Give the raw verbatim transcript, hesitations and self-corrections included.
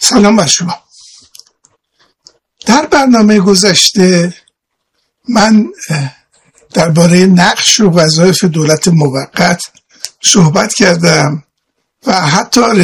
سلام بر شما. در برنامه گذشته من درباره نقش و وظایف دولت موقت صحبت کردم و حتی